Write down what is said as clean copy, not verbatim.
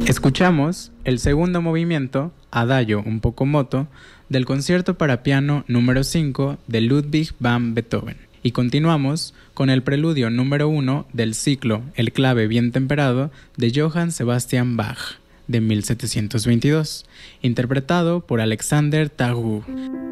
Escuchamos el segundo movimiento, Adagio un poco moto, del concierto para piano número 5 de Ludwig van Beethoven. Y continuamos con el preludio número 1 del ciclo El clave bien temperado de Johann Sebastian Bach, de 1722, interpretado por Alexander Tagout.